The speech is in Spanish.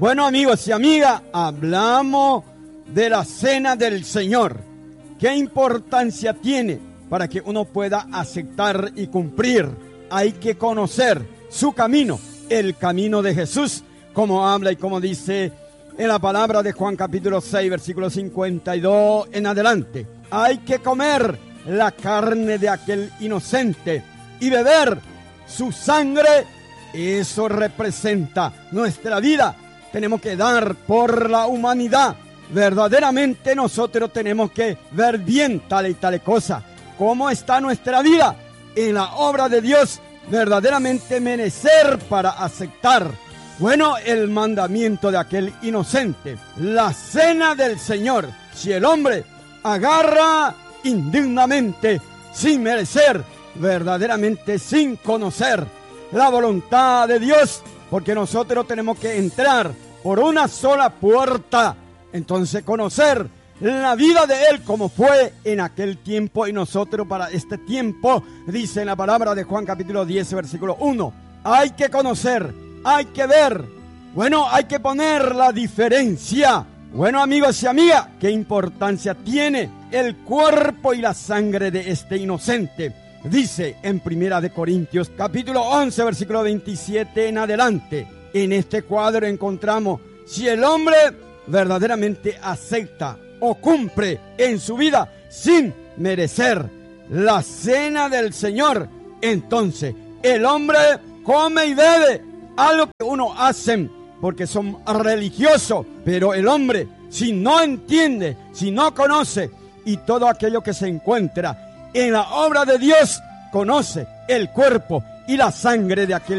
Bueno, amigos y amigas, hablamos de la cena del Señor. ¿Qué importancia tiene para que uno pueda aceptar y cumplir? Hay que conocer su camino, el camino de Jesús, como habla y como dice en la palabra de Juan capítulo 6, versículo 52 en adelante. Hay que comer la carne de aquel inocente y beber su sangre. Eso representa nuestra vida. Tenemos que dar por la humanidad. Verdaderamente nosotros tenemos que ver bien tal y tal cosa. ¿Cómo está nuestra vida en la obra de Dios? Verdaderamente merecer para aceptar. Bueno, el mandamiento de aquel inocente, la cena del Señor. Si el hombre agarra indignamente, sin merecer, verdaderamente sin conocer la voluntad de Dios, porque nosotros tenemos que entrar por una sola puerta, entonces conocer la vida de Él como fue en aquel tiempo y nosotros para este tiempo, dice en la palabra de Juan capítulo 10, versículo 1, hay que conocer, hay que ver, bueno, hay que poner la diferencia. Bueno, amigos y amigas, ¿qué importancia tiene el cuerpo y la sangre de este inocente? Dice en Primera de Corintios, capítulo 11, versículo 27 en adelante. En este cuadro encontramos, si el hombre verdaderamente acepta o cumple en su vida sin merecer la cena del Señor, entonces el hombre come y bebe, algo que uno hace porque son religiosos, pero el hombre, si no entiende, si no conoce, y todo aquello que se encuentra en la obra de Dios, conoce el cuerpo y la sangre de aquel